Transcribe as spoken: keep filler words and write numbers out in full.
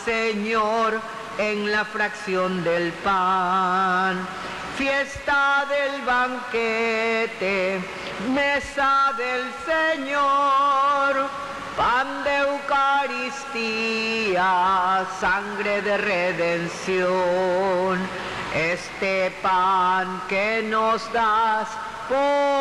Señor en la fracción del pan. Fiesta del banquete, mesa del Señor, pan de Eucaristía, sangre de redención. Este pan que nos das por